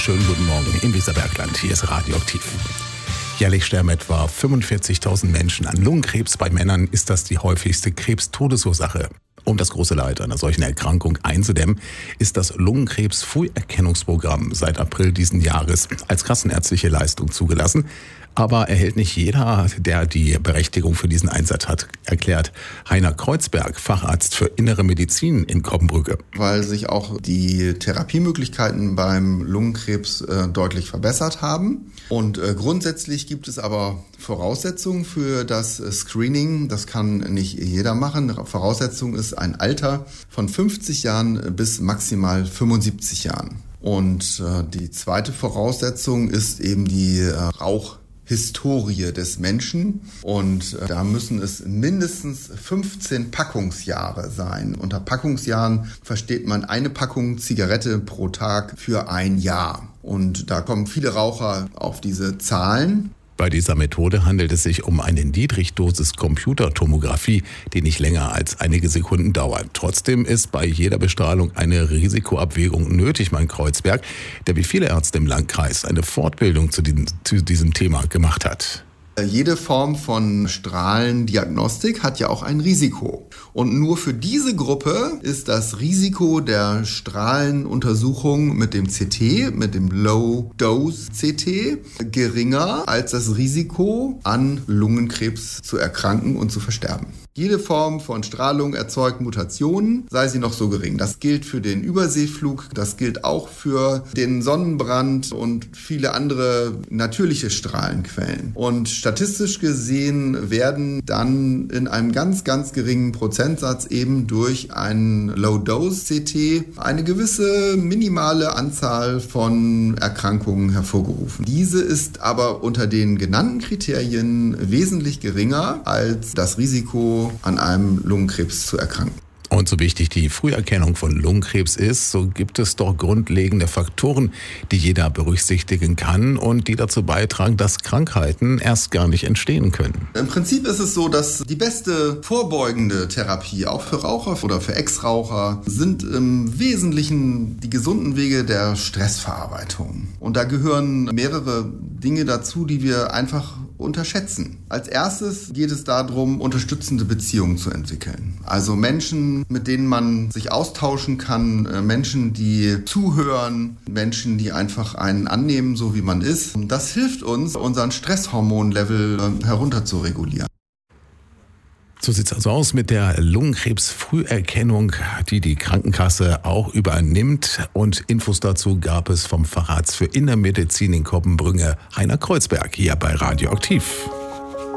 schönen guten Morgen im Weserbergland. Hier ist Radioaktiv. Jährlich sterben etwa 45.000 Menschen an Lungenkrebs. Bei Männern ist das die häufigste Krebstodesursache. Um das große Leid einer solchen Erkrankung einzudämmen, ist das Lungenkrebs-Früherkennungsprogramm seit April diesen Jahres als kassenärztliche Leistung zugelassen. Aber erhält nicht jeder, der die Berechtigung für diesen Einsatz hat, erklärt Heiner Kreuzberg, Facharzt für Innere Medizin in Kobbenbrücke. Weil sich auch die Therapiemöglichkeiten beim Lungenkrebs deutlich verbessert haben. Und grundsätzlich gibt es aber Voraussetzungen für das Screening. Das kann nicht jeder machen. Voraussetzung ist ein Alter von 50 Jahren bis maximal 75 Jahren. Und die zweite Voraussetzung ist eben die Rauchhistorie des Menschen, und da müssen es mindestens 15 Packungsjahre sein. Unter Packungsjahren versteht man eine Packung Zigarette pro Tag für ein Jahr. Und da kommen viele Raucher auf diese Zahlen. Bei dieser Methode handelt es sich um eine Niedrigdosis-Computertomographie, die nicht länger als einige Sekunden dauert. Trotzdem ist bei jeder Bestrahlung eine Risikoabwägung nötig, meint Kreuzberg, der wie viele Ärzte im Landkreis eine Fortbildung zu diesem Thema gemacht hat. Jede Form von Strahlendiagnostik hat ja auch ein Risiko. Und nur für diese Gruppe ist das Risiko der Strahlenuntersuchung mit dem CT, mit dem Low-Dose-CT, geringer als das Risiko, an Lungenkrebs zu erkranken und zu versterben. Jede Form von Strahlung erzeugt Mutationen, sei sie noch so gering. Das gilt für den Überseeflug, das gilt auch für den Sonnenbrand und viele andere natürliche Strahlenquellen. Und statistisch gesehen werden dann in einem ganz, ganz geringen Prozentsatz eben durch ein Low-Dose-CT eine gewisse minimale Anzahl von Erkrankungen hervorgerufen. Diese ist aber unter den genannten Kriterien wesentlich geringer als das Risiko, an einem Lungenkrebs zu erkranken. Und so wichtig die Früherkennung von Lungenkrebs ist, so gibt es doch grundlegende Faktoren, die jeder berücksichtigen kann und die dazu beitragen, dass Krankheiten erst gar nicht entstehen können. Im Prinzip ist es so, dass die beste vorbeugende Therapie, auch für Raucher oder für Ex-Raucher, sind im Wesentlichen die gesunden Wege der Stressverarbeitung. Und da gehören mehrere Dinge dazu, die wir einfach unterschätzen. Als erstes geht es darum, unterstützende Beziehungen zu entwickeln. Also Menschen, mit denen man sich austauschen kann, Menschen, die zuhören, Menschen, die einfach einen annehmen, so wie man ist. Und das hilft uns, unseren Stresshormonlevel herunter zu regulieren. So sieht es also aus mit der Lungenkrebs-Früherkennung, die die Krankenkasse auch übernimmt. Und Infos dazu gab es vom Facharzt für Innere Medizin in Kobbenbrücke, Heiner Kreuzberg, hier bei Radioaktiv.